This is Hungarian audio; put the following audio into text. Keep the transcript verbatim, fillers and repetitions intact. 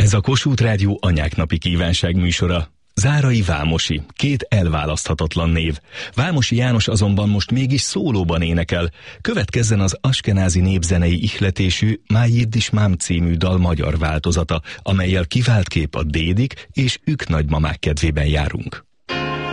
Ez a Kossuth Rádió Anyák Napi Kívánság műsora. Zárai Vámosi, két elválaszthatatlan név. Vámosi János azonban most mégis szólóban énekel. Következzen az askenázi népzenei ihletésű Májiddis Mám című dal magyar változata, amellyel kivált kép a dédik és ők nagymamák kedvében járunk.